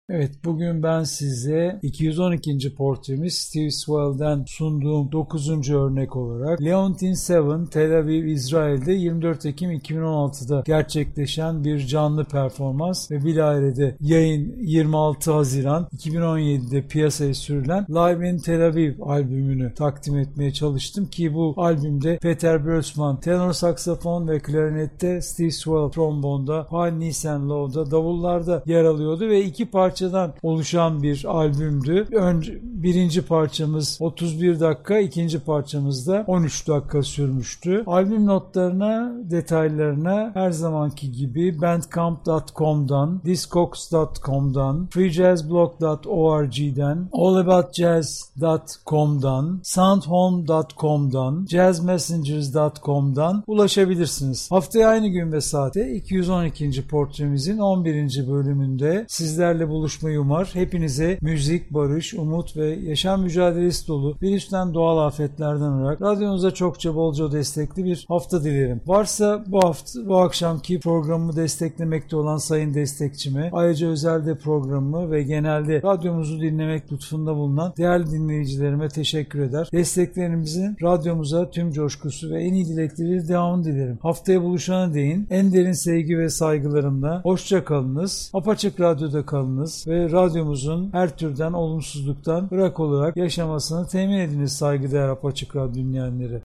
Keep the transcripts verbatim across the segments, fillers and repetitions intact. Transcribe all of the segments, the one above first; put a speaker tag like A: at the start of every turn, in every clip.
A: Evet, bugün ben size iki yüz on ikinci portremiz Steve Swell'den sunduğum dokuzuncu örnek olarak Leontin Seven, Tel Aviv, İsrail'de yirmi dört Ekim iki bin on altıda gerçekleşen bir canlı performans ve bilahare yayın yirmi altı Haziran iki bin on yedide piyasaya sürülen Live in Tel Aviv albümünü takdim etmeye çalıştım ki bu albümde Peter Bertzman tenor saksafon ve klarinette, Steve Swell trombonda, Paul Nisenlow'da, davullarda yer alıyordu ve iki parçadan oluşan bir albümdü. Önce, birinci parçamız otuz bir dakika, ikinci parçamız da on üç dakika sürmüştü. Albüm notlarına, detaylarına her zamanki gibi bandcamp nokta com'dan, discogs nokta com'dan, freejazzblog nokta org'den, allaboutjazz nokta com'dan, soundhome nokta com'dan, jazzmessengers nokta com'dan ulaşabilirsiniz. Haftaya aynı gün ve saate iki yüz on ikinci portremizin on birinci bölümünde sizlerle buluşmayı umar. Hepinize müzik, barış, umut ve yaşam mücadelesi dolu virüsten doğal afetlerden olarak radyonuza çokça bolca destekli bir hafta dilerim. Varsa bu hafta bu akşamki programımı desteklemekte olan sayın destekçime, ayrıca özelde programımı ve genelde radyomuzu dinlemek lütfunda bulunan değerli dinleyicilerime teşekkür eder. Desteklerimizin radyomuza tüm coşkusu ve en iyi dilekleriyle devamını dilerim. Haftaya buluşana değin en derin sevgi ve saygılarımla hoşça kalınız. Apaçık Radyo'da kalınız ve radyomuzun her türden olumsuzluktan bırak olarak yaşamasını temin ediniz saygıdeğer Apaçık Radyo dinleyenleri.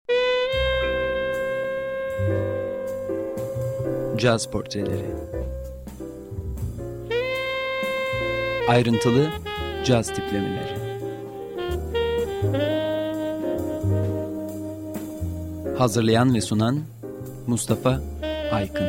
B: Caz portreleri. Ayrıntılı caz tiplemeleri. Hazırlayan ve sunan Mustafa Aykın.